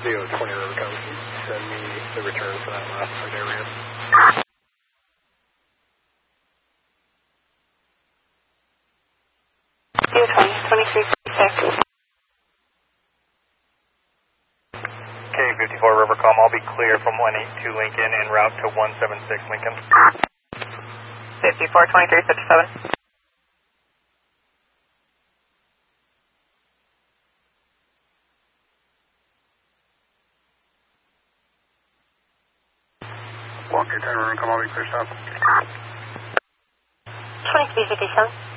Leo 20 River Come, can you send me the return for that last flight area? Leo 2346. K54 Rivercom, I'll be clear from 182 Lincoln en route to 176 Lincoln. 54 2357. Walker 10 Rivercom, I'll be clear south. 2357.